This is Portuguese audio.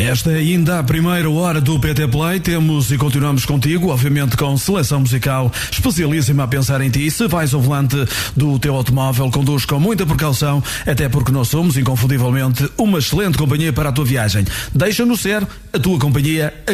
Esta é ainda a primeira hora do PT Play. Temos e continuamos contigo, obviamente com seleção musical especialíssima a pensar em ti. Se vais ao volante do teu automóvel, conduz com muita precaução, até porque nós somos inconfundivelmente uma excelente companhia para a tua viagem. Deixa-nos ser a tua companhia